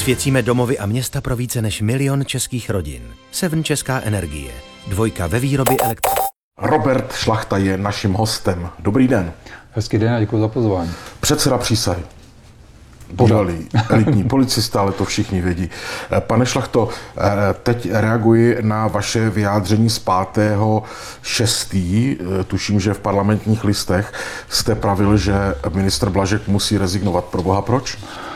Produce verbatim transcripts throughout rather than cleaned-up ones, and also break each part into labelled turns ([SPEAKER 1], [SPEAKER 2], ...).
[SPEAKER 1] Osvěcíme domovy a města pro více než milion českých rodin. Seven Česká energie. Dvojka ve výrobě elektřiny.
[SPEAKER 2] Robert Šlachta je naším hostem. Dobrý den.
[SPEAKER 3] Hezký den a děkuji za pozvání.
[SPEAKER 2] Předseda přísahy. Bývalý elitní policista, ale to všichni vědí. Pane Šlachto, teď reaguji na vaše vyjádření z pátého šestého Tuším, že v Parlamentních listech jste pravil, že ministr Blažek musí rezignovat. Proboha, proč?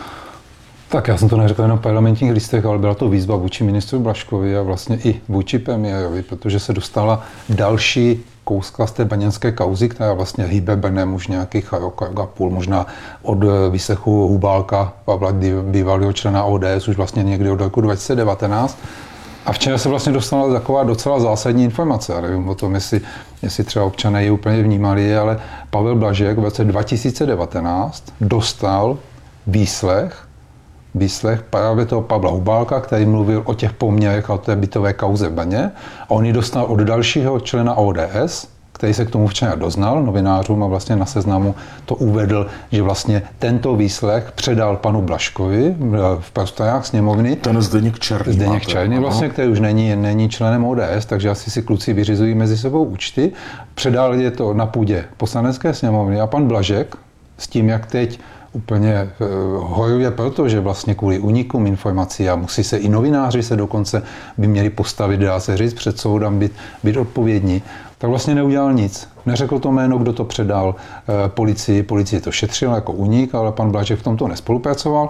[SPEAKER 3] Tak já jsem to neřekl jenom v Parlamentních listech, ale byla to výzva vůči ministru Blažkovi a vlastně i vůči premiérovi, protože se dostala další kouska z té brněnské kauzy, která vlastně hýbe Brnem už nějakých rok, rok a půl, možná od výslechu Hubálka, Pavla, bývalého člena O D S, už vlastně někdy od roku dva tisíce devatenáct. A včera se vlastně dostala taková docela zásadní informace. Já nevím o tom, jestli, jestli třeba občané ji úplně vnímali, ale Pavel Blažek v roce dva tisíce devatenáct dostal výslech, výslech právě toho Pavla Hubálka, který mluvil o těch poměrech a o té bytové kauze v Brně. A on ji dostal od dalšího člena O D S, který se k tomu včera doznal novinářům a vlastně na Seznamu to uvedl, že vlastně tento výslech předal panu Blažkovi v prostorách sněmovny.
[SPEAKER 2] Ten Zdeněk Černý.
[SPEAKER 3] Zdeněk Černý vlastně, který už není, není členem O D S, takže asi si kluci vyřizují mezi sebou účty. Předal je to na půdě Poslanecké sněmovny a pan Blažek s tím, jak teď úplně horuje, protože vlastně kvůli únikům informací a musí se i novináři se dokonce by měli postavit, dá se říct, před soudem, být, být odpovědní, tak vlastně neudělal nic. Neřekl to jméno, kdo to předal e, policii, policie to šetřila jako únik, ale pan Blažek v tomto nespolupracoval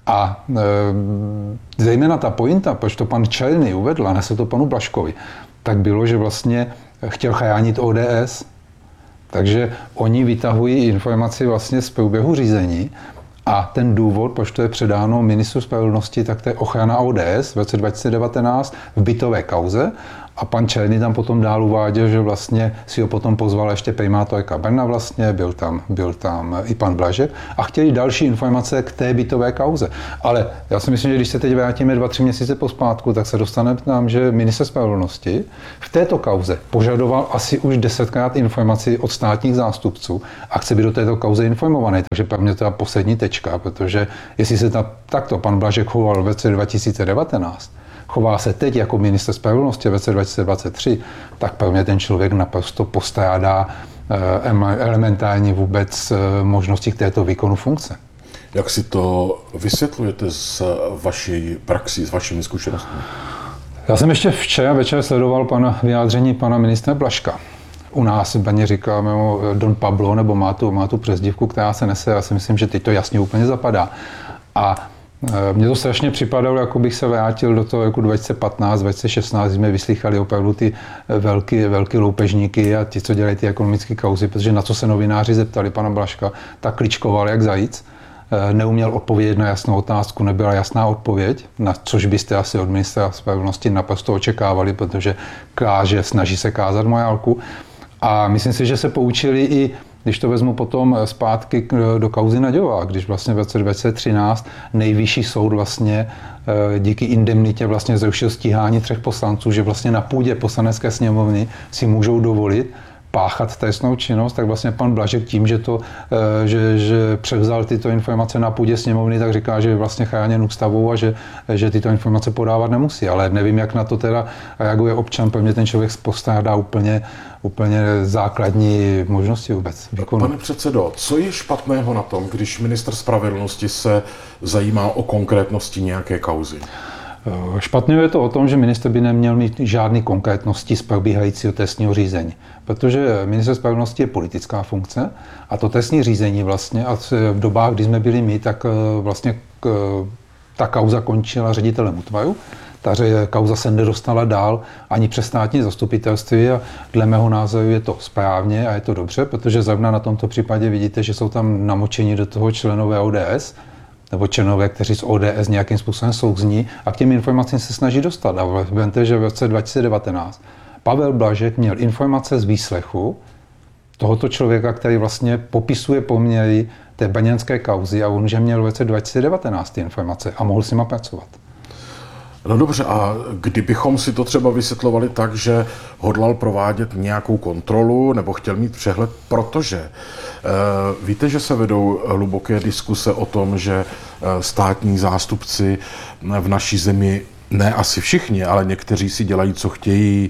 [SPEAKER 3] a e, zejména ta pointa, proč to pan Černý uvedl a nesl to panu Blažkovi, tak bylo, že vlastně chtěl chránit O D S. Takže oni vytahují informaci vlastně z průběhu řízení a ten důvod, proč to je předáno ministru spravedlnosti, tak to je ochrana O D S v roce dva tisíce devatenáct v bytové kauze. A pan Černý tam potom dál uváděl, že vlastně si ho potom pozval ještě primátorka Brna vlastně, byl tam, byl tam i pan Blažek a chtěli další informace k té bytové kauze. Ale já si myslím, že když se teď vrátíme dva, tři měsíce pospátku, tak se dostaneme k nám, že ministr spravedlnosti v této kauze požadoval asi už desetkrát informaci od státních zástupců a chce být do této kauze informovaný. Takže pro mě to je poslední tečka, protože jestli se ta, takto pan Blažek choval v roce dva tisíce devatenáct, chová se teď jako ministr spravedlnosti v roce dva tisíce dvacet tři, tak pro mě ten člověk naprosto postrádá elementární vůbec možnosti k této výkonu funkce.
[SPEAKER 2] Jak si to vysvětlujete z vaší praxi, s vašimi zkušenostmi?
[SPEAKER 3] Já jsem ještě včera večer sledoval pana vyjádření pana ministra Blažka. U nás v Brně říkáme mu Don Pablo, nebo má tu, má tu přezdívku, která se nese. Já si myslím, že teď to jasně úplně zapadá. A mně to strašně připadalo, jako bych se vrátil do toho roku dva tisíce patnáct, dva tisíce šestnáct, kdy jsme vyslýchali opravdu ty velký, velký loupežníky a ti, co dělají ty ekonomické kauzy, protože na co se novináři zeptali pana Blažka, tak kličkoval jak zajíc. Neuměl odpovědět na jasnou otázku, nebyla jasná odpověď, na což byste asi od ministra spravedlnosti naprosto očekávali, protože káže, snaží se kázat morálku. A myslím si, že se poučili i, když to vezmu potom zpátky do kauzy Nagyová, když vlastně v roce dva tisíce třináct nejvyšší soud vlastně díky indemnitě vlastně zrušil stíhání třech poslanců, že vlastně na půdě Poslanecké sněmovny si můžou dovolit páchat trestnou činnost, tak vlastně pan Blažek tím, že, to, že, že převzal tyto informace na půdě sněmovny, tak říká, že je vlastně chráněn ústavou a že, že tyto informace podávat nemusí. Ale nevím, jak na to teda reaguje občan, pro mě ten člověk postrádá úplně, úplně základní možnosti vůbec výkonu.
[SPEAKER 2] Pane předsedo, co je špatného na tom, když ministr spravedlnosti se zajímá o konkrétnosti nějaké kauzy?
[SPEAKER 3] Špatně je to o tom, že ministr by neměl mít žádný konkrétnosti z probíhajícího trestního řízení, protože ministr spravedlnosti je politická funkce a to trestní řízení vlastně, a v dobách, kdy jsme byli my, tak vlastně ta kauza končila ředitelem útvaru, ta kauza se nedostala dál ani přes státní zastupitelství a dle mého názoru je to správně a je to dobře, protože zrovna na tomto případě vidíte, že jsou tam namočeni do toho členové O D S, nebo členové, kteří z O D S nějakým způsobem souzní a k těm informacím se snaží dostat. A vemte, že v roce dva tisíce devatenáct Pavel Blažek měl informace z výslechu tohoto člověka, který vlastně popisuje poměry té brněnské kauzy a on že měl v roce dva tisíce devatenáct ty informace a mohl s nima pracovat.
[SPEAKER 2] No dobře, a kdybychom si to třeba vysvětlovali tak, že hodlal provádět nějakou kontrolu nebo chtěl mít přehled, protože e, víte, že se vedou hluboké diskuse o tom, že státní zástupci v naší zemi, ne asi všichni, ale někteří si dělají, co chtějí,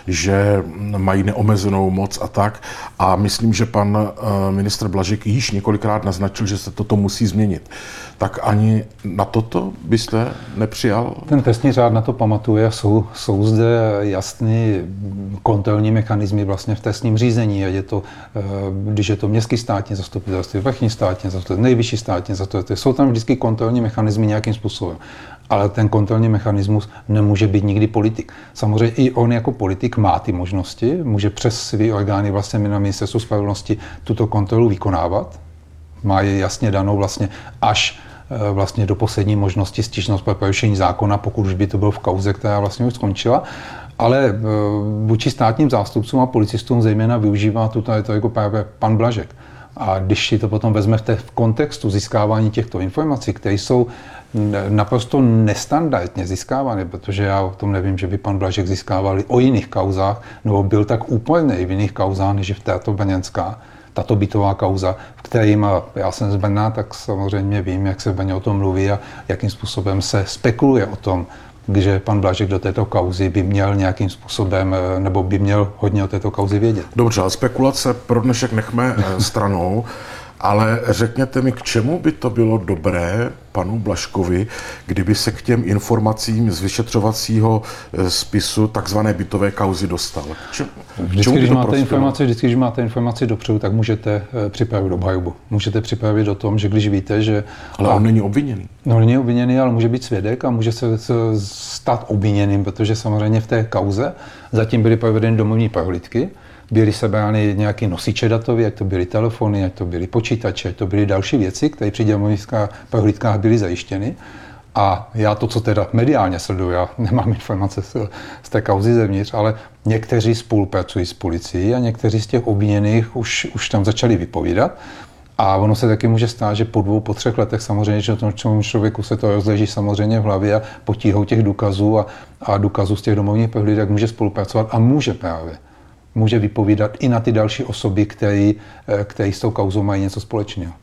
[SPEAKER 2] že mají neomezenou moc a tak. A myslím, že pan ministr Blažek již několikrát naznačil, že se toto musí změnit. Tak ani na toto byste nepřijal?
[SPEAKER 3] Ten trestní řád na to pamatuje. Jsou, jsou zde jasný kontrolní mechanismy vlastně v trestním řízení. Je to, když je to městský státní zastupitelství, vrchní státní zastupitelství, nejvyšší státní zastupitelství. Jsou tam vždycky kontrolní mechanismy nějakým způsobem. Ale ten kontrolní mechanismus nemůže být nikdy politik. Samozřejmě i on jako politik má ty možnosti, může přes své orgány vlastně na ministerstvu spravedlnosti tuto kontrolu vykonávat. Má je jasně danou vlastně až vlastně do poslední možnosti stížnost pro porušení zákona, pokud už by to bylo v kauze, která vlastně už skončila. Ale vůči státním zástupcům a policistům zejména využívá tuto retoriku právě pan Blažek. A když si to potom vezme v, té, v kontextu získávání těchto informací, které jsou naprosto nestandardně získávané, protože já o tom nevím, že by pan Blažek získával o jiných kauzách, nebo byl tak úplný v jiných kauzách, než je v této brněnská, tato bytová kauza, v kterým já jsem z Brna, tak samozřejmě vím, jak se v Brně o tom mluví a jakým způsobem se spekuluje o tom, že pan Blažek do této kauzy by měl nějakým způsobem, nebo by měl hodně o této kauzy vědět.
[SPEAKER 2] Dobře, ale spekulace pro dnešek nechme stranou, ale řekněte mi, k čemu by to bylo dobré panu Blažkovi, kdyby se k těm informacím z vyšetřovacího spisu takzvané bytové kauzy dostal? Čem,
[SPEAKER 3] vždycky, když máte informaci, vždycky, když máte informaci dopředu, tak můžete připravit obhajobu. Můžete připravit o tom, že když víte, že...
[SPEAKER 2] Ale on není obviněný.
[SPEAKER 3] No, není obviněný, ale může být svědek a může se stát obviněným, protože samozřejmě v té kauze zatím byly provedeny domovní prohlídky. Byly sebrány nějaké nosiče datové, ať to byly telefony, ať to byly počítače, ať to byly další věci, které při domovních prohlídkách byly zajištěny. A já to, co teda mediálně sleduju, já nemám informace z, z té kauzy zevnitř, ale někteří spolupracují s policií a někteří z těch obviněných už, už tam začali vypovídat. A ono se taky může stát, že po dvou, po třech letech samozřejmě, že tomu člověku se to rozleží samozřejmě v hlavě a potíhou těch důkazů a, a důkazů z těch domovních prohlídek může spolupracovat a může právě. Může vypovídat i na ty další osoby, které, které s tou kauzou mají něco společného.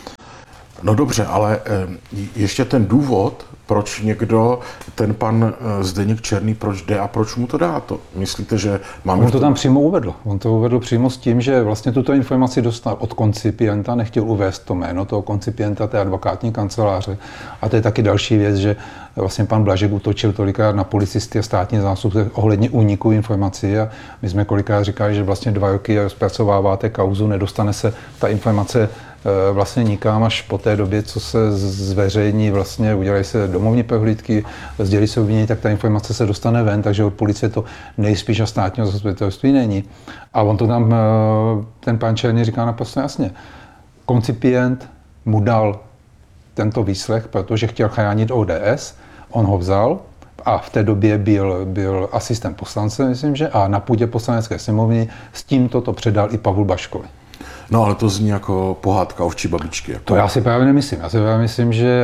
[SPEAKER 2] No dobře, ale ještě ten důvod, proč někdo, ten pan Zdeněk Černý, proč jde a proč mu to dá, to myslíte, že máme...
[SPEAKER 3] On to tam přímo uvedl. On to uvedl přímo s tím, že vlastně tuto informaci dostal od koncipienta, nechtěl uvést to jméno toho koncipienta té advokátní kanceláře. A to je taky další věc, že vlastně pan Blažek útočil tolikrát na policisty a státní zástupce ohledně úniku informací a my jsme kolikrát říkali, že vlastně dva roky rozpracováváte kauzu, nedostane se ta informace vlastně nikam až po té době, co se zveřejní, vlastně udělají se domovní prohlídky, sdělí se obvinění, tak ta informace se dostane ven, takže od policie to nejspíš a státního zastupitelství není. A on to tam, ten pán Černý říká naprosto jasně. Koncipient mu dal tento výslech, protože chtěl chránit O D S, on ho vzal a v té době byl, byl asistent poslance, myslím, že, a na půdě poslanecké sněmovny s tímto to předal i Pavlu Blažkovi.
[SPEAKER 2] No ale to zní jako pohádka ovčí babičky. Jako.
[SPEAKER 3] To já si právě nemyslím. Já si právě myslím, že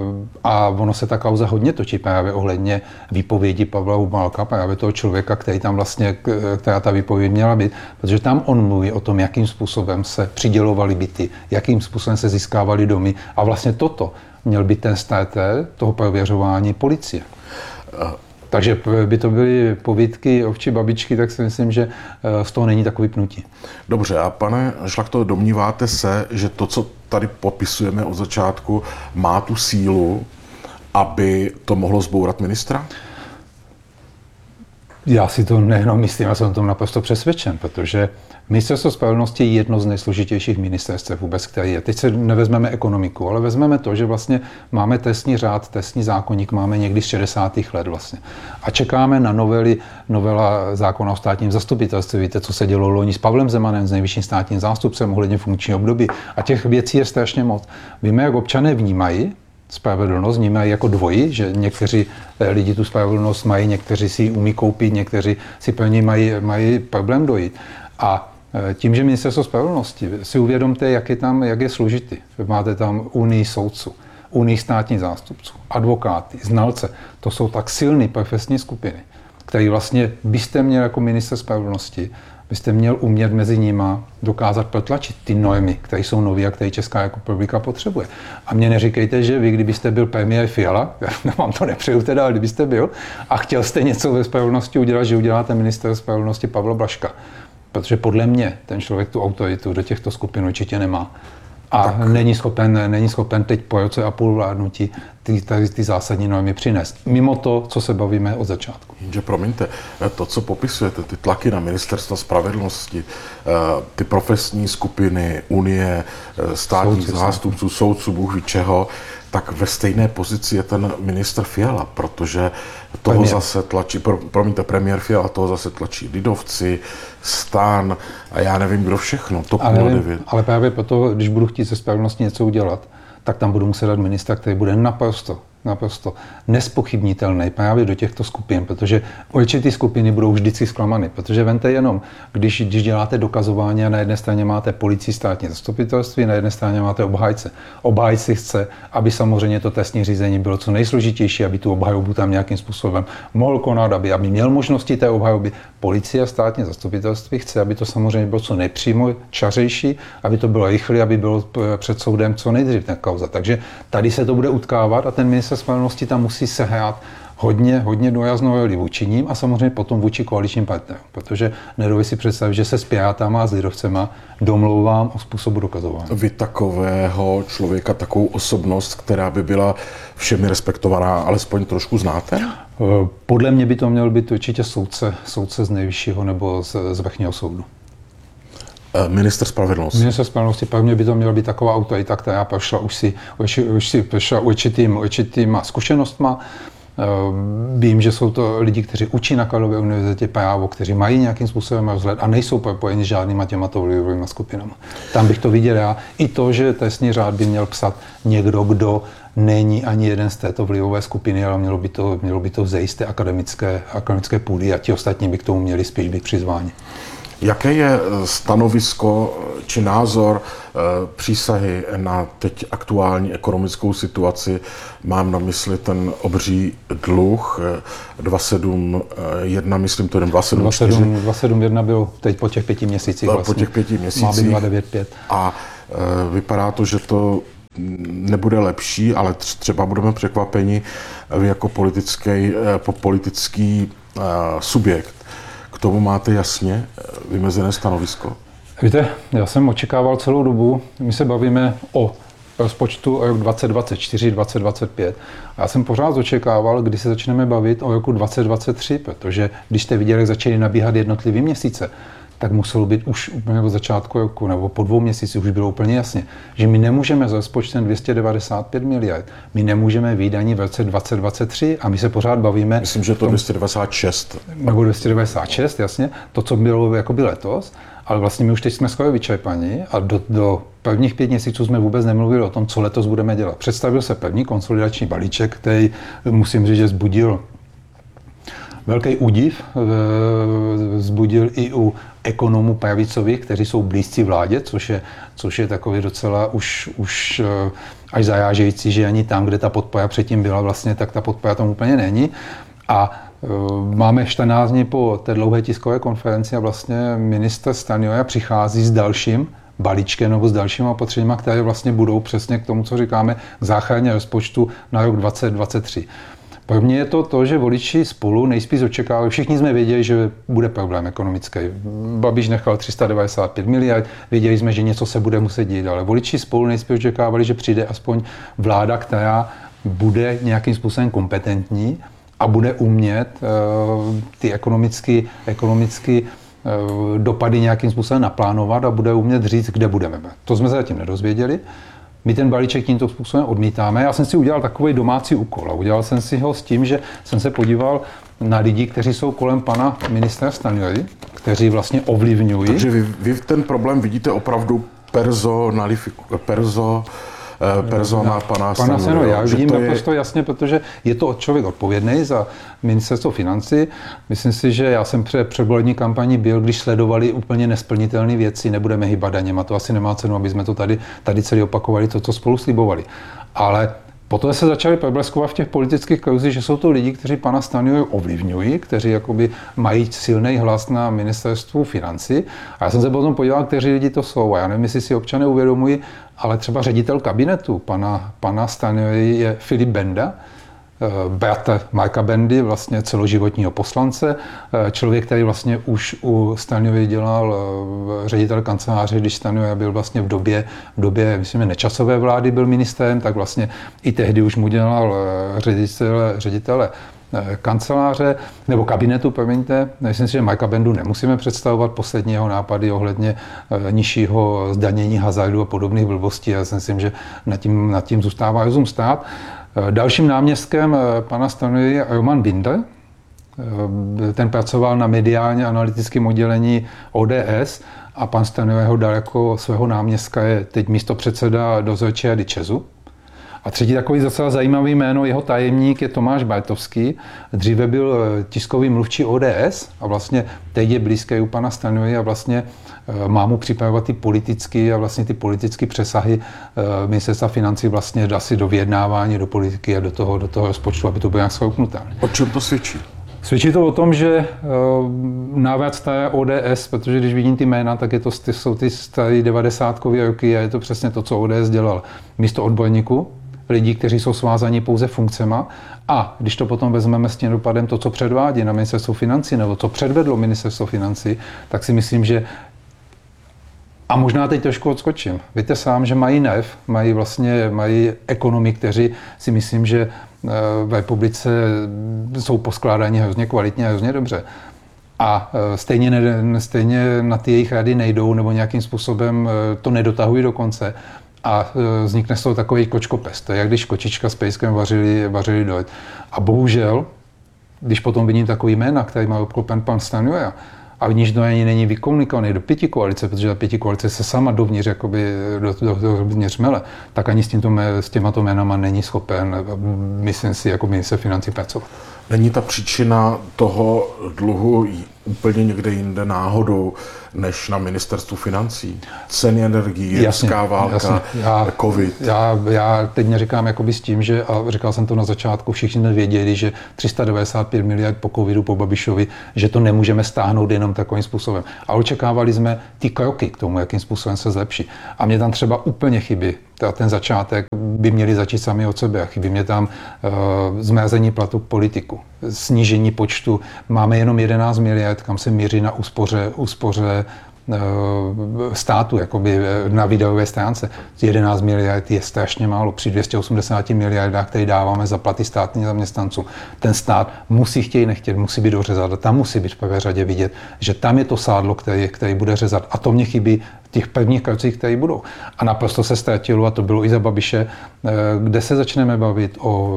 [SPEAKER 3] a ono se ta kauza hodně točí právě ohledně výpovědi Pavla Humálka, právě toho člověka, který tam vlastně, která ta výpověď měla být, protože tam on mluví o tom, jakým způsobem se přidělovaly byty, jakým způsobem se získávaly domy a vlastně toto měl být ten starter toho prověřování policie. Uh. Takže by to byly povídky ovčí babičky, tak si myslím, že z toho není takový pnutí.
[SPEAKER 2] Dobře, a pane Šlachto, domníváte se, že to, co tady popisujeme od začátku, má tu sílu, aby to mohlo zbourat ministra?
[SPEAKER 3] Já si to nejenom myslím, já jsem o tom naprosto přesvědčen, protože Ministerstvo spravedlnosti je jedno z nejsložitějších ministerstev vůbec, které je. Teď se nevezmeme ekonomiku, ale vezmeme to, že vlastně máme trestní řád, trestní zákoník máme někdy z šedesátých let vlastně. A čekáme na novely, novela zákona o státním zastupitelství. Víte, co se dělo loni s Pavlem Zemanem, s nejvyšším státním zástupcem ohledně funkčního období. A těch věcí je strašně moc. Víme, jak občané vnímají spravedlnost, vnímají jako dvojí, že někteří lidi tu spravedlnost mají, někteří si ji umí koupit, někteří si pro ní mají, mají problém dojít. A tím, že Ministerstvo spravedlnosti, si uvědomte, jak je tam, jak je složitý. Máte tam unii soudců. unii státních zástupců, advokáty, znalce. To jsou tak silné profesní skupiny, které vlastně byste měl jako ministr spravedlnosti, byste měl umět mezi nima dokázat protlačit ty normy, které jsou nové a které Česká republika potřebuje. A mě neříkejte, že vy, kdybyste byl premiér Fiala, já vám to nepřeju teda, ale kdybyste byl, a chtěl jste něco ve spravedlnosti udělat, že uděláte ministra spravedlnosti Pavla Blažka. Protože podle mě ten člověk tu autoritu do těchto skupin určitě nemá. A tak. není schopen, není schopen teď po roce a půl vládnutí ty, ty, ty zásadní normy přinést. Mimo to, co se bavíme od začátku.
[SPEAKER 2] Jenže promiňte, to, co popisujete, ty tlaky na ministerstvo spravedlnosti, ty profesní skupiny, unie, státních soudci, zástupců, soudců, Bůh ví čeho, tak ve stejné pozici je ten ministr Fiala, protože toho premiér. zase tlačí, pro, promiňte, premiér Fiala, toho zase tlačí lidovci, STAN a já nevím, kdo všechno, TOP nula devět.
[SPEAKER 3] Ale právě proto, když budu chtít ze spravedlnosti něco udělat, tak tam budu muset dát ministra, který bude naprosto, naprosto nespochybnitelný právě do těchto skupin, protože určitý skupiny budou vždycky zklamaný, protože vemte jenom, když, když děláte dokazování a na jedné straně máte policii, státní zastupitelství, na jedné straně máte obhájce. Obhájci chce, aby samozřejmě to trestní řízení bylo co nejsložitější, aby tu obhajobu tam nějakým způsobem mohl konat, aby, aby měl možnosti té obhajoby. Policie a státní zastupitelství chce, aby to samozřejmě bylo co nejpřímočařejší, aby to bylo rychlé, aby bylo před soudem co nejdřív ta kauza. Takže tady se to bude utkávat a ten ministr spravedlnosti tam musí sehrát hodně, hodně dojaznou roli vůči ním a samozřejmě potom vůči koaličním partnerům, protože nedovedu si představit, že se s Pirátama a s lidovcema domlouvám o způsobu dokazování.
[SPEAKER 2] Vy takového člověka, takovou osobnost, která by byla všemi respektovaná, alespoň trošku znáte?
[SPEAKER 3] Podle mě by to měl být určitě soudce, soudce z nejvyššího nebo z, z vrchního soudu.
[SPEAKER 2] Minister spravedlnosti.
[SPEAKER 3] Minister spravedlnosti, pro mě by to měla být taková autorita, která prošla už si, už, už si prošla určitým, určitýma zkušenostma. Vím, že jsou to lidi, kteří učí na Karlově univerzitě právo, kteří mají nějakým způsobem rozhled a nejsou propojeni s žádnýma těmato vlivovými skupinami. Tam bych to viděl já. I to, že trestní řád by měl psat někdo, kdo není ani jeden z této vlivové skupiny, ale mělo by to, mělo by to vzejít z té akademické, akademické půdy a ti ostatní by k tomu měli spíš být přizváni.
[SPEAKER 2] Jaké je stanovisko či názor přísahy na teď aktuální ekonomickou situaci? Mám na mysli ten obří dluh dva sedm jedna, myslím to jen dva sedm čtyři.
[SPEAKER 3] dva sedm jedna byl teď po těch pěti měsících vlastně.
[SPEAKER 2] Po těch pěti měsících.
[SPEAKER 3] Má být dva devět pět.
[SPEAKER 2] A vypadá to, že to nebude lepší, ale třeba budeme překvapeni vy jako politický, politický subjekt. K tomu máte jasně vymezené stanovisko?
[SPEAKER 3] Víte, já jsem očekával celou dobu, my se bavíme o rozpočtu o rok dvacet dvacet čtyři, dvacet dvacet pět. A já jsem pořád očekával, kdy se začneme bavit o roku dvacet dvacet tři, protože když jste viděli, jak začaly nabíhat jednotlivý měsíce, tak muselo být už úplně od začátku roku, nebo po dvou měsících už bylo úplně jasně, že my nemůžeme s rozpočtem dvě stě devadesát pět miliard, my nemůžeme vyjít ani v roce dvacet dvacet tři a my se pořád bavíme...
[SPEAKER 2] Myslím, že to dvě stě devadesát šest.
[SPEAKER 3] Nebo dvě stě devadesát šest, jasně, to, co bylo jakoby letos, ale vlastně my už teď jsme skoro vyčerpaní a do, do prvních pět měsíců jsme vůbec nemluvili o tom, co letos budeme dělat. Představil se první konsolidační balíček, který, musím říct, že vzbudil velký údiv, vzbudil i u ekonomů pravicových, kteří jsou blízcí vládě, což je, což je takový docela už, už až zarážející, že ani tam, kde ta podpora předtím byla vlastně, tak ta podpora tam úplně není. A máme čtrnáct dní po té dlouhé tiskové konferenci a vlastně ministr Stanjura přichází s dalším balíčkem nebo s dalšíma opatřeníma, které vlastně budou přesně k tomu, co říkáme, k záchraně rozpočtu na rok dvacet dvacet tři. Pro mě je to to, že voliči Spolu nejspíš očekávali, všichni jsme věděli, že bude problém ekonomický. Babiš nechal tři sta devadesát pět miliard, věděli jsme, že něco se bude muset dít, ale voliči Spolu nejspíš očekávali, že přijde aspoň vláda, která bude nějakým způsobem kompetentní a bude umět uh, ty ekonomické ekonomicky, uh, dopady nějakým způsobem naplánovat a bude umět říct, kde budeme. To jsme se zatím nedozvěděli. My ten balíček tímto způsobem odmítáme. Já jsem si udělal takový domácí úkol a udělal jsem si ho s tím, že jsem se podíval na lidi, kteří jsou kolem pana ministra Stanjury, kteří vlastně ovlivňují.
[SPEAKER 2] Takže vy, vy ten problém vidíte opravdu personalifiku, perzo, persona pana
[SPEAKER 3] Pana Stanjury. Já vidím
[SPEAKER 2] je...
[SPEAKER 3] naprosto jasně, protože je to člověk odpovědný za ministerstvo financí. Myslím si, že já jsem před předvolební kampaní byl, když sledovali úplně nesplnitelné věci, nebudeme hýbat daněma, to asi nemá cenu, aby jsme to tady, tady celý opakovali, to, co Spolu slibovali. Ale Potom se začali probleskovat v těch politických kruzích, že jsou to lidi, kteří pana Stanjuru ovlivňují, kteří jakoby mají silný hlas na ministerstvu financí. A já jsem se potom podíval, kteří lidi to jsou. A já nevím, jestli si občané uvědomují, ale třeba ředitel kabinetu pana, pana Stanjury je Filip Benda, bratr Marka Bendy, vlastně celoživotního poslance, člověk, který vlastně už u Stanjury dělal ředitel kanceláře, když Stanjura byl vlastně v době, v době, myslím, Nečasové vlády byl ministrem, tak vlastně i tehdy už mu dělal ředitele, ředitele kanceláře, nebo kabinetu, promiňte. Myslím si, že Marka Bendu nemusíme představovat, poslední jeho nápady ohledně nižšího zdanění hazardu a podobných blbostí. Já si myslím, že nad tím, nad tím zůstává rozum stát. Dalším náměstkem pana Stanjury je Roman Binder. Ten pracoval na mediálně analytickém oddělení O D S a pan Stanjura ho dal jako svého náměstka, je teď místopředseda dozorčí rady ČEZu. A třetí takový docela zajímavý jméno, jeho tajemník je Tomáš Bartovský. Dříve byl tiskový mluvčí O D S a vlastně teď je blízký u pana Stanjury a vlastně má mu připravovat ty politické a vlastně ty politické přesahy ministerstva financí vlastně asi do vyjednávání, do politiky a do toho, do toho rozpočtu, aby to bylo nějak schroupnutelné.
[SPEAKER 2] O čem to svědčí?
[SPEAKER 3] Svědčí to o tom, že návrat staré O D S, protože když vidím ty jména, tak je to, jsou ty staré devadesátkové roky a je to přesně to, co O D S dělal. Místo odborníků, lidí, kteří jsou svázaní pouze funkcema. A když to potom vezmeme s tím dopadem to, co předvádí na ministerstvo financí, nebo co předvedlo ministerstvo financí, tak si myslím, že a možná teď trošku odskočím. Víte sám, že mají N E F, mají vlastně mají ekonomy, kteří si myslím, že v republice jsou poskládáni hrozně kvalitně a hrozně dobře. A stejně, ne, stejně na ty jejich rady nejdou, nebo nějakým způsobem to nedotahují do konce. A vznikne z toho takový kočkopes. To je, jak když kočička s pejskem vařili, vařili dojít. A bohužel, když potom vidím takový jména, který má obklopen pan Stanjura, a v níž to ani není vykomunikovaný do pěti koalice, protože ta pěti koalice se sama dovnitř, jakoby, do, do, do, dovnitř mele, tak ani s, tímto, s těmato jménama není schopen, myslím si, jako ministr financí pracovat.
[SPEAKER 2] Není ta příčina toho dluhu úplně někde jinde náhodou, než na ministerstvu financí? Ceny energií, ruská válka, jasně. Já, covid.
[SPEAKER 3] Já, já teď neříkám jakoby s tím, že, a říkal jsem to na začátku, všichni nevěděli, že tři sta devadesát pět miliard po covidu, po Babišovi, že to nemůžeme stáhnout jenom takovým způsobem. A očekávali jsme ty kroky k tomu, jakým způsobem se zlepší. A mě tam třeba úplně chybí. Ten začátek by měli začít sami od sebe. Chybí mě tam uh, zmrazení platu politiku, snížení počtu. Máme jenom jedenáct miliard, kam se míří na úspoře, úspoře uh, státu, jakoby na videové stránce. jedenáct miliard je strašně málo při dvě stě osmdesát miliardách, které dáváme za platy státních zaměstnanců. Ten stát musí chtějí nechtět, musí být dořezat a tam musí být v prvé řadě vidět, že tam je to sádlo, který, který bude řezat. A to mě chybí těch prvních krocích, které budou. A naprosto se ztratilo, a to bylo i za Babiše, kde se začneme bavit o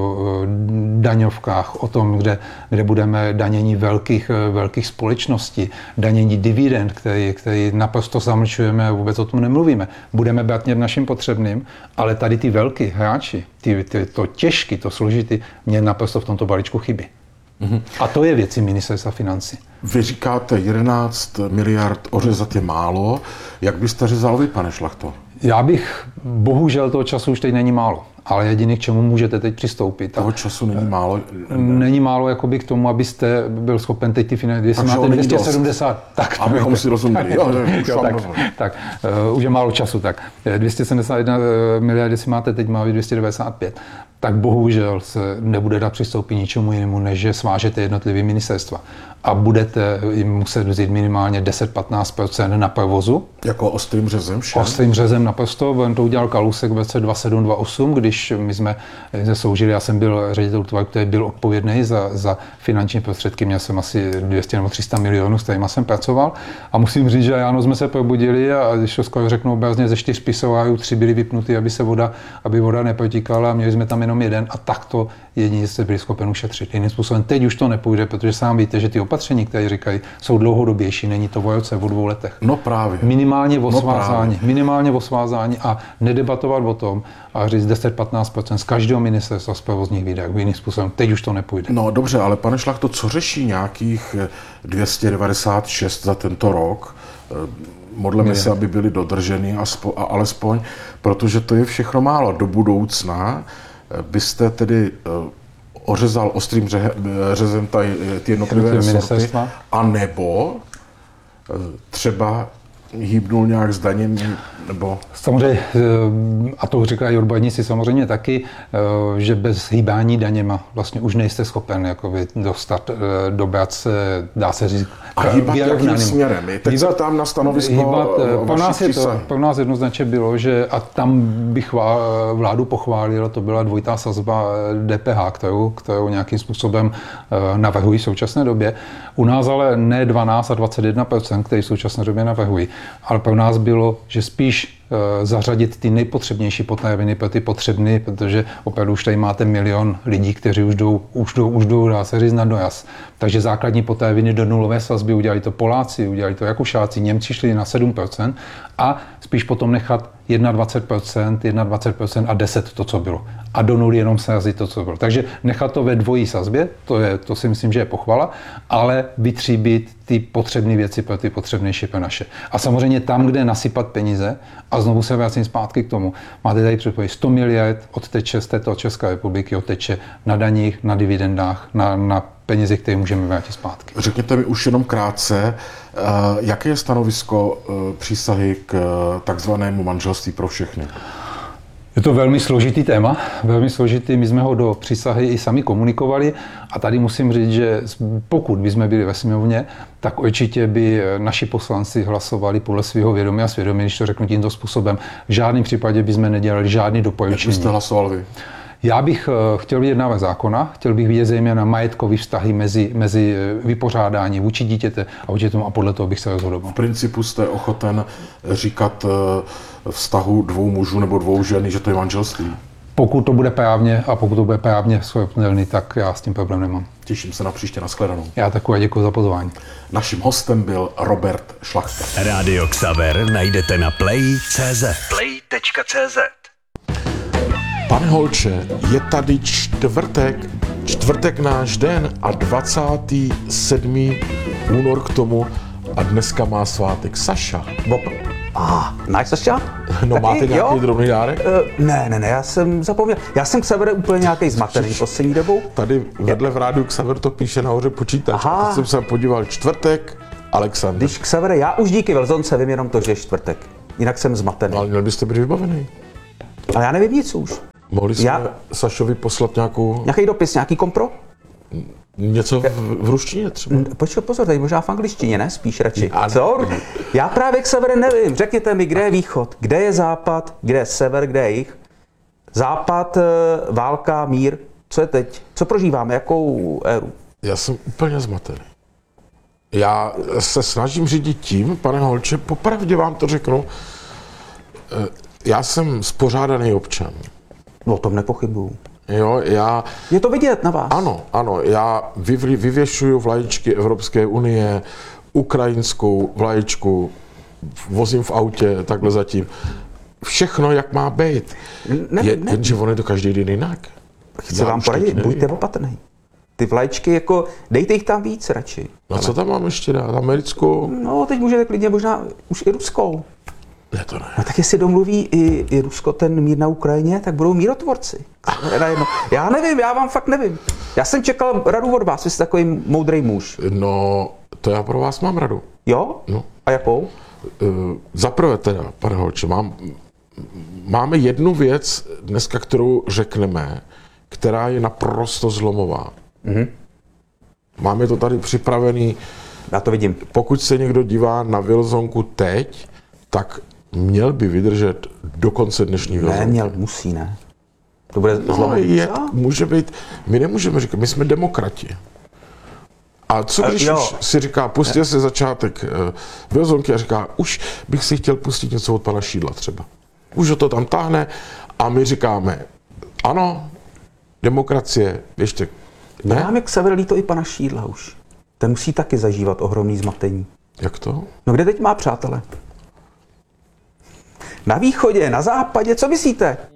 [SPEAKER 3] daňovkách, o tom, kde, kde budeme danění velkých, velkých společností, danění dividend, který, který naprosto zamlčujeme a vůbec o tom nemluvíme. Budeme brát našim potřebným, ale tady ty velký hráči, ty, ty, to těžký, to složitý, mě naprosto v tomto balíčku chybí. Mm-hmm. A to je věcí ministerstva financí.
[SPEAKER 2] Vy říkáte jedenáct miliard ořezat je málo. Jak byste řezal vy, pane Šlachto?
[SPEAKER 3] Já bych, bohužel toho času už teď není málo, ale jediný, k čemu můžete teď přistoupit.
[SPEAKER 2] Toho času není málo?
[SPEAKER 3] Není málo jakoby k tomu, abyste byl schopen teď ty finanční, jestli máte dvě stě sedmdesát, tak
[SPEAKER 2] abychom si rozuměli. Jo,
[SPEAKER 3] jo, tak, tak uh, už je málo času, tak dvě stě sedmdesát jedna miliard, jestli máte teď má dvě stě devadesát pět, tak bohužel se nebude dát přistoupit ničemu jinému, než že svážete jednotlivé ministerstva. A budete jim muset vzít minimálně deset až patnáct procent na provozu.
[SPEAKER 2] Jako ostrým řezem všem?
[SPEAKER 3] Ostrým řezem naprosto. On to udělal Kalousek v roce dvacet sedm dvacet osm, když my jsme se soužili, já jsem byl ředitel útvaru, který byl odpovědný za, za finanční prostředky, měl jsem asi dvě stě nebo tři sta milionů, s kterými jsem pracoval. A musím říct, že ráno jsme se probudili a když to skoro řeknu obrazně, ze čtyř pisoárů tři byly vypnuty, aby se voda, aby voda neprotíkala, měli jsme tam jenom jeden a takto jedině jste byli schopen ušetřit. Jiným způsobem teď už to nepůjde, protože sám víte, že ty opatření, které říkají, jsou dlouhodobější, není to v roce, o dvou letech.
[SPEAKER 2] No právě.
[SPEAKER 3] Minimálně o
[SPEAKER 2] no
[SPEAKER 3] svázání,
[SPEAKER 2] právě.
[SPEAKER 3] minimálně o svázání a nedebatovat o tom a říct deset až patnáct procent z každého ministerstva z provozních výdajů. Jiným způsobem, teď už to nepůjde.
[SPEAKER 2] No dobře, ale pane Šlachto, co řeší nějakých dvě stě devadesát šest za tento rok? Modleme se, aby byly dodrženy, aspo, a alespoň, protože to je všechno málo. Do budoucna byste tedy ořezal ostrým řezem ty jednotlivé resorty, anebo třeba hýbnul nějak s daněm, nebo...
[SPEAKER 3] Samozřejmě, a to říkají odborníci samozřejmě taky, že bez hýbání daněma vlastně už nejste schopen jakoby dostat, dobrat se, dá se říct,
[SPEAKER 2] a hýbat jakým směrem? Teď hýbat, se tam na stanovisko hýbat,
[SPEAKER 3] po nás, je to, po nás jednoznačně bylo, že a tam bych vládu pochválil, to byla dvojitá sazba D P H, kterou, kterou nějakým způsobem navrhují v současné době. U nás ale ne dvanáct a dvacet jedna procent, který v současné době navrhují, ale pro nás bylo, že spíš zařadit ty nejpotřebnější potraviny pro ty potřebný, protože opravdu už tady máte milion lidí, kteří už jdou, už jdou, už jdou, dá se říct, na dojazd. Takže základní potraviny do nulové sazby udělali to Poláci, udělali to Rakušáci, Němci šli na sedm procent a spíš potom nechat dvacet jedna procent, dvacet jedna procent a deset procent to, co bylo. A do nuly jenom srazit to, co bylo. Takže nechat to ve dvojí sazbě, to, je, to si myslím, že je pochvala, ale vytříbit ty potřebné věci pro ty potřebnější pro naše. A samozřejmě tam, kde nasypat peníze, a znovu se vracím zpátky k tomu, máte tady předpověď sto miliard odteče z této České republiky, odteče na daních, na dividendách, na, na penězi, které můžeme vrátit zpátky.
[SPEAKER 2] Řekněte mi už jenom krátce, jaké je stanovisko přísahy k takzvanému manželství pro všechny?
[SPEAKER 3] Je to velmi složitý téma, velmi složitý. My jsme ho do přísahy i sami komunikovali a tady musím říct, že pokud bychom byli ve sněmovně, tak určitě by naši poslanci hlasovali podle svého vědomí a svědomí, když to řeknu tímto způsobem. V žádném případě bychom nedělali žádný doporučení.
[SPEAKER 2] Jak byste hlasoval vy?
[SPEAKER 3] Já bych chtěl vidět návrh zákona, chtěl bych vidět zejména majetkový vztahy mezi, mezi vypořádání vůči dítěte a vůči tomu a podle toho bych se rozhodoval.
[SPEAKER 2] V principu jste ochoten říkat vztahu dvou mužů nebo dvou žen, že to je manželství?
[SPEAKER 3] Pokud to bude právně a pokud to bude právně srovnatelný, tak já s tím problém nemám.
[SPEAKER 2] Těším se na příště, nashledanou.
[SPEAKER 3] Já takové děkuji za pozvání.
[SPEAKER 2] Naším hostem byl Robert Šlachta.
[SPEAKER 4] Rádio Xaver najdete na play tečka cé zet. play tečka cé zet.
[SPEAKER 2] Pane Holče, je tady čtvrtek, čtvrtek náš den a dvacátého sedmého únor k tomu a dneska má svátek Saša.
[SPEAKER 5] Bob. A, ah, máš Saša?
[SPEAKER 2] No
[SPEAKER 5] taky,
[SPEAKER 2] máte nějaký
[SPEAKER 5] jo?
[SPEAKER 2] drobný dárek?
[SPEAKER 5] Uh, ne, ne, ne, já jsem zapomněl. Já jsem Xaver úplně nějaký zmatený poslední dobou.
[SPEAKER 2] Tady vedle v rádiu Xaver to píše nahoře počítač. Aha. A teď jsem se podíval čtvrtek, Alexander.
[SPEAKER 5] Když Xaver, já už díky Velzonce vím jenom to, že je čtvrtek. Jinak jsem zmatený.
[SPEAKER 2] Ale měl byste být vybavený.
[SPEAKER 5] Ale já nevím nic už.
[SPEAKER 2] Mohli jsme
[SPEAKER 5] já...
[SPEAKER 2] Sašovi poslat nějakou...
[SPEAKER 5] Nějaký dopis, nějaký kompro?
[SPEAKER 2] Něco v, v ruštině třeba?
[SPEAKER 5] Počkej, pozor, tady možná v angličtině, ne? Spíš radši. Co? Já právě k Xavere nevím. Řekněte mi, kde je východ, kde je západ, kde je sever, kde je jih. Západ, válka, mír. Co je teď? Co prožíváme? Jakou éru?
[SPEAKER 2] Já jsem úplně zmatený. Já se snažím řídit tím, pane Holče, popravdě vám to řeknu, já jsem spořádaný občan.
[SPEAKER 5] O tom nepochybuju.
[SPEAKER 2] Jo, já...
[SPEAKER 5] Je to vidět na vás.
[SPEAKER 2] Ano, ano, já vyvli, vyvěšuju vlaječky Evropské unie, ukrajinskou vlaječku, vozím v autě, takhle zatím. Všechno, jak má být.
[SPEAKER 5] Ne,
[SPEAKER 2] je,
[SPEAKER 5] ne.
[SPEAKER 2] Jenže on je to každý den jinak.
[SPEAKER 5] Chci vám poradit, buďte opatrný. Ty vlaječky, jako, dejte jich tam víc radši.
[SPEAKER 2] No ale... co tam mám ještě dát? Americkou?
[SPEAKER 5] No, teď můžete klidně možná už i ruskou.
[SPEAKER 2] Ne, to ne.
[SPEAKER 5] No tak jestli domluví i, i Rusko ten mír na Ukrajině, tak budou mírotvorci. Já nevím, já vám fakt nevím. Já jsem čekal radu od vás, vy jste takový moudrý muž.
[SPEAKER 2] No, to já pro vás mám radu.
[SPEAKER 5] Jo?
[SPEAKER 2] No.
[SPEAKER 5] A jakou?
[SPEAKER 2] Uh, zaprvé teda, pane Holče, mám, máme jednu věc dneska, kterou řekneme, která je naprosto zlomová. Mm-hmm. Máme to tady připravený.
[SPEAKER 5] Já to vidím.
[SPEAKER 2] Pokud se někdo dívá na Wilsonku teď, tak měl by vydržet do konce dnešní Wilsonky.
[SPEAKER 5] Ne, měl, musí, ne. To bude
[SPEAKER 2] no,
[SPEAKER 5] zlomový.
[SPEAKER 2] Je, může být, my nemůžeme říkat, my jsme demokrati. A co když už si říká, pustě se začátek uh, Wilsonky a říká, už bych si chtěl pustit něco od pana Šídla třeba. Už ho to tam táhne a my říkáme, ano, demokracie, ještě ne.
[SPEAKER 5] Já mám jak Xaver líto i pana Šídla už. Ten musí taky zažívat ohromný zmatení.
[SPEAKER 2] Jak to?
[SPEAKER 5] No kde teď má přátele? Na východě, na západě, co myslíte?